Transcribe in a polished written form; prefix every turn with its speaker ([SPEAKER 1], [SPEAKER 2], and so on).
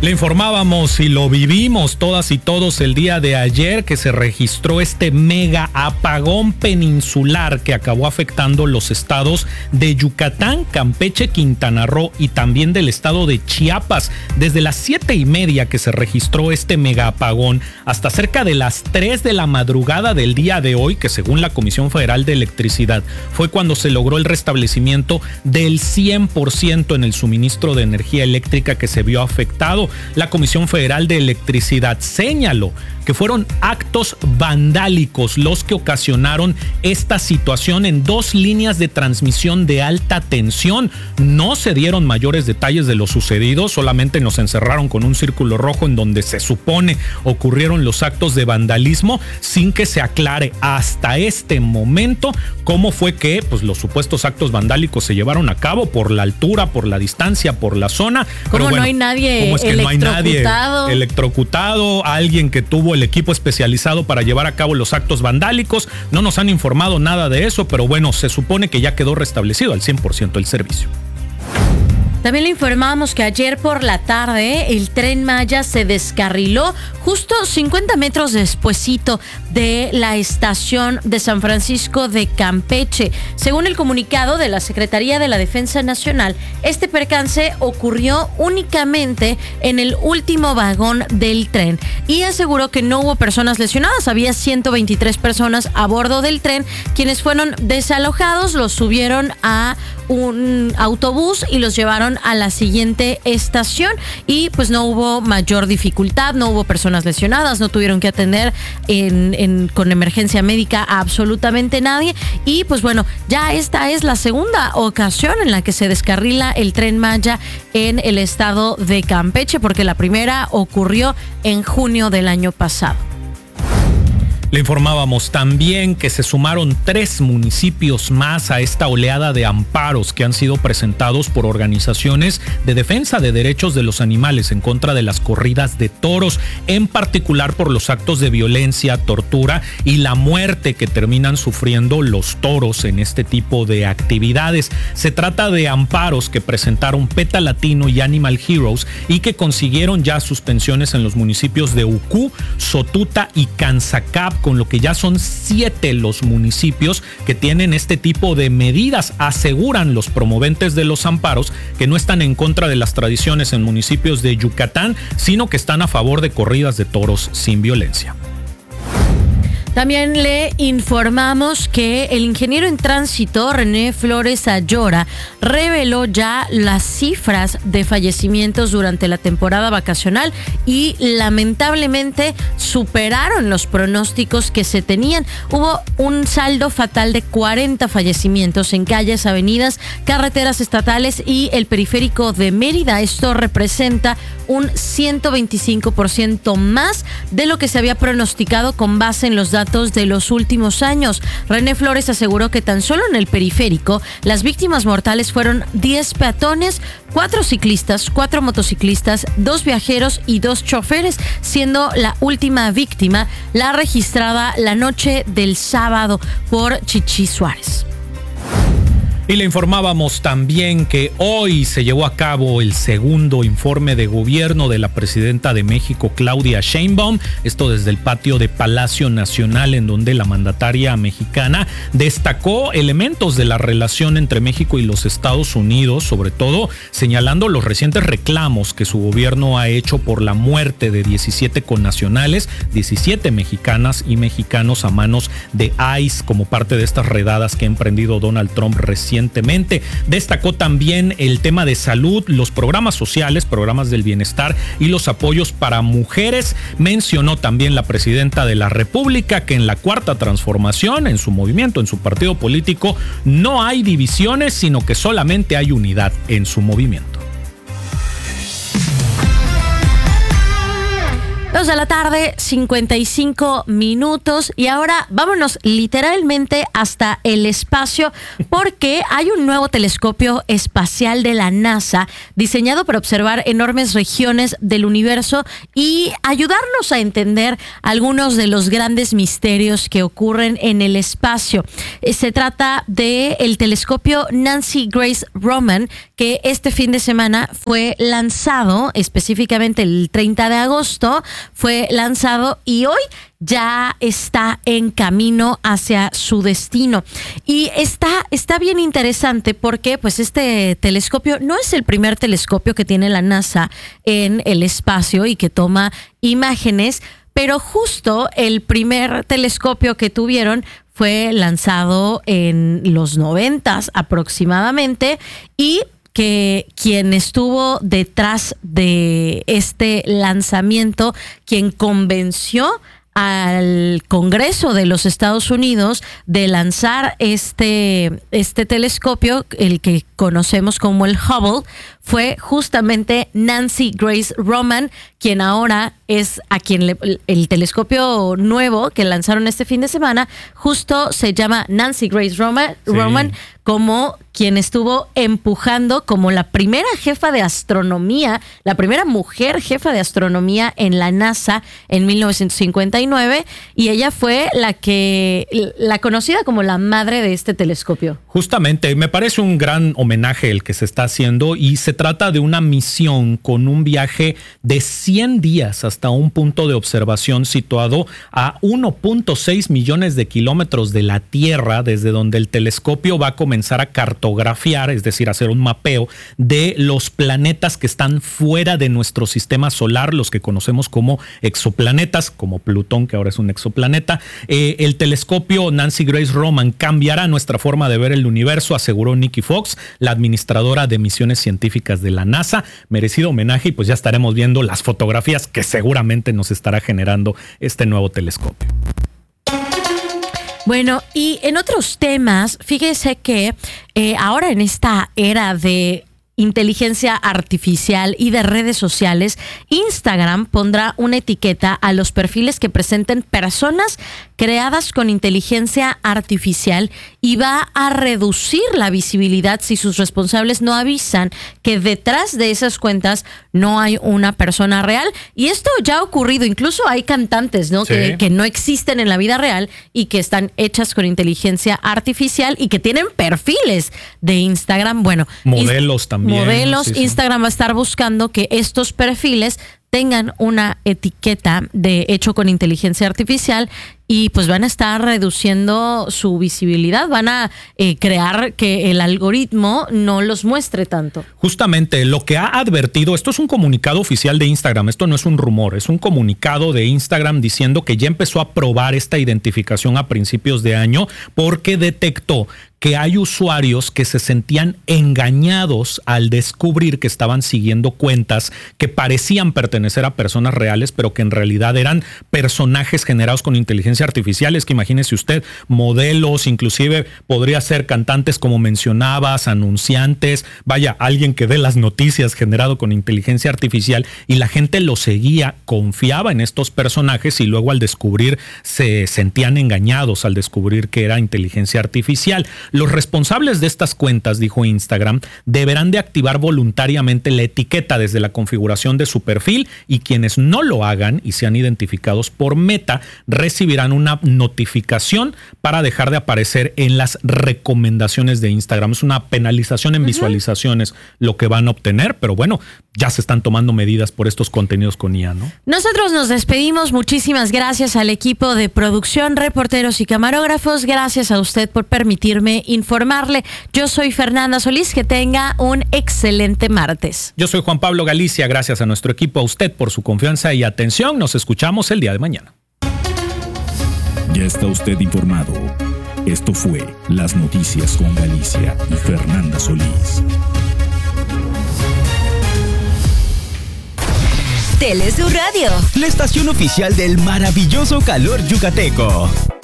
[SPEAKER 1] Le informábamos y lo vivimos todas y todos el día de ayer que se registró este mega apagón peninsular que acabó afectando los estados de Yucatán, Campeche, Quintana Roo y también del estado de Chiapas. Desde las 7:30 que se registró este mega apagón hasta cerca de las 3 de la madrugada del día de hoy, que según la Comisión Federal de Electricidad fue cuando se logró el restablecimiento del 100% en el suministro de energía eléctrica que se vio afectado. La Comisión Federal de Electricidad señaló que fueron actos vandálicos los que ocasionaron esta situación en 2 líneas de transmisión de alta tensión. No se dieron mayores detalles de lo sucedido, solamente nos encerraron con un círculo rojo en donde se supone ocurrieron los actos de vandalismo, sin que se aclare hasta este momento cómo fue que los supuestos actos vandálicos se llevaron a cabo, por la altura, por la distancia, por la zona.
[SPEAKER 2] ¿Cómo no hay nadie
[SPEAKER 1] electrocutado? Alguien que tuvo el equipo especializado para llevar a cabo los actos vandálicos. No nos han informado nada de eso, pero bueno, se supone que ya quedó restablecido al 100% el servicio.
[SPEAKER 2] También le informamos que ayer por la tarde el Tren Maya se descarriló justo 50 metros despuesito de la estación de San Francisco de Campeche. Según el comunicado de la Secretaría de la Defensa Nacional, este percance ocurrió únicamente en el último vagón del tren y aseguró que no hubo personas lesionadas. Había 123 personas a bordo del tren, quienes fueron desalojados, los subieron a un autobús y los llevaron a la siguiente estación y pues no hubo mayor dificultad, no hubo personas lesionadas, no tuvieron que atender con emergencia médica a absolutamente nadie y pues bueno, ya esta es la segunda ocasión en la que se descarrila el Tren Maya en el estado de Campeche, porque la primera ocurrió en junio del año pasado.
[SPEAKER 1] Le informábamos también que se sumaron 3 municipios más a esta oleada de amparos que han sido presentados por organizaciones de defensa de derechos de los animales en contra de las corridas de toros, en particular por los actos de violencia, tortura y la muerte que terminan sufriendo los toros en este tipo de actividades. Se trata de amparos que presentaron PETA Latino y Animal Heroes y que consiguieron ya suspensiones en los municipios de Ucú, Sotuta y Canzacap, con lo que ya son 7 los municipios que tienen este tipo de medidas. Aseguran los promoventes de los amparos que no están en contra de las tradiciones en municipios de Yucatán, sino que están a favor de corridas de toros sin violencia.
[SPEAKER 2] También le informamos que el ingeniero en tránsito René Flores Ayora reveló ya las cifras de fallecimientos durante la temporada vacacional y lamentablemente superaron los pronósticos que se tenían. Hubo un saldo fatal de 40 fallecimientos en calles, avenidas, carreteras estatales y el periférico de Mérida. Esto representa un 125% más de lo que se había pronosticado con base en los datos de los últimos años. René Flores aseguró que tan solo en el periférico las víctimas mortales fueron 10 peatones, 4 ciclistas, 4 motociclistas, 2 viajeros y 2 choferes, siendo la última víctima la registrada la noche del sábado por Chichi Suárez.
[SPEAKER 1] Y le informábamos también que hoy se llevó a cabo el segundo informe de gobierno de la presidenta de México, Claudia Sheinbaum, esto desde el patio de Palacio Nacional, en donde la mandataria mexicana destacó elementos de la relación entre México y los Estados Unidos, sobre todo señalando los recientes reclamos que su gobierno ha hecho por la muerte de 17 connacionales, 17 mexicanas y mexicanos a manos de ICE como parte de estas redadas que ha emprendido Donald Trump recientemente. Destacó también el tema de salud, los programas sociales, programas del bienestar y los apoyos para mujeres. Mencionó también la presidenta de la República que en la cuarta transformación, en su movimiento, en su partido político, no hay divisiones, sino que solamente hay unidad en su movimiento.
[SPEAKER 2] 2 de la tarde, 55 minutos. Y ahora vámonos literalmente hasta el espacio, porque hay un nuevo telescopio espacial de la NASA diseñado para observar enormes regiones del universo y ayudarnos a entender algunos de los grandes misterios que ocurren en el espacio. Se trata del telescopio Nancy Grace Roman, que este fin de semana fue lanzado, específicamente el 30 de agosto, fue lanzado y hoy ya está en camino hacia su destino. Y está bien interesante porque pues este telescopio no es el primer telescopio que tiene la NASA en el espacio y que toma imágenes, pero justo el primer telescopio que tuvieron fue lanzado en los 90s aproximadamente, y que quien estuvo detrás de este lanzamiento, quien convenció al Congreso de los Estados Unidos de lanzar este telescopio, el que conocemos como el Hubble, fue justamente Nancy Grace Roman, quien ahora es a quien el telescopio nuevo que lanzaron este fin de semana justo se llama Nancy Grace Roman, sí. Roman, como quien estuvo empujando como la primera jefa de astronomía, la primera mujer jefa de astronomía en la NASA en 1959, y ella fue la conocida como la madre de este telescopio.
[SPEAKER 1] Justamente, me parece un gran homenaje el que se está haciendo, y se trata de una misión con un viaje de 100 días hasta un punto de observación situado a 1.6 millones de kilómetros de la Tierra, desde donde el telescopio va a comenzar a cartografiar, es decir, hacer un mapeo de los planetas que están fuera de nuestro sistema solar, los que conocemos como exoplanetas, como Plutón, que ahora es un exoplaneta. El telescopio Nancy Grace Roman cambiará nuestra forma de ver el universo, aseguró Nikki Fox, la administradora de misiones científicas de la NASA. Merecido homenaje, y pues ya estaremos viendo las fotografías que seguramente nos estará generando este nuevo telescopio.
[SPEAKER 2] Bueno, y en otros temas, fíjese que ahora en esta era de inteligencia artificial y de redes sociales, Instagram pondrá una etiqueta a los perfiles que presenten personas creadas con inteligencia artificial, y va a reducir la visibilidad si sus responsables no avisan que detrás de esas cuentas no hay una persona real. Y esto ya ha ocurrido, incluso hay cantantes, ¿no? Sí. Que no existen en la vida real y que están hechas con inteligencia artificial y que tienen perfiles de Instagram. Bueno,
[SPEAKER 1] modelos también.
[SPEAKER 2] Modelos, sí, Instagram va a estar buscando que estos perfiles tengan una etiqueta de hecho con inteligencia artificial, y pues van a estar reduciendo su visibilidad, van a crear que el algoritmo no los muestre tanto.
[SPEAKER 1] Justamente lo que ha advertido, esto es un comunicado oficial de Instagram, esto no es un rumor, es un comunicado de Instagram diciendo que ya empezó a probar esta identificación a principios de año porque detectó que hay usuarios que se sentían engañados al descubrir que estaban siguiendo cuentas que parecían pertenecer a personas reales, pero que en realidad eran personajes generados con inteligencia artificial. Es que imagínese usted, modelos, inclusive podría ser cantantes como mencionabas, anunciantes, vaya, alguien que dé las noticias generado con inteligencia artificial, y la gente lo seguía, confiaba en estos personajes, y luego al descubrir se sentían engañados al descubrir que era inteligencia artificial. Los responsables de estas cuentas, dijo Instagram, deberán de activar voluntariamente la etiqueta desde la configuración de su perfil, y quienes no lo hagan y sean identificados por Meta recibirán una notificación para dejar de aparecer en las recomendaciones de Instagram. Es una penalización en visualizaciones lo que van a obtener, pero bueno, ya se están tomando medidas por estos contenidos con IA, ¿no?
[SPEAKER 2] Nosotros nos despedimos. Muchísimas gracias al equipo de producción, reporteros y camarógrafos. Gracias a usted por permitirme informarle. Yo soy Fernanda Solís. Que tenga un excelente martes.
[SPEAKER 1] Yo soy Juan Pablo Galicia. Gracias a nuestro equipo, a usted por su confianza y atención. Nos escuchamos el día de mañana.
[SPEAKER 3] Ya está usted informado. Esto fue Las Noticias con Galicia y Fernanda Solís.
[SPEAKER 4] Telesur Radio,
[SPEAKER 5] la estación oficial del maravilloso calor yucateco.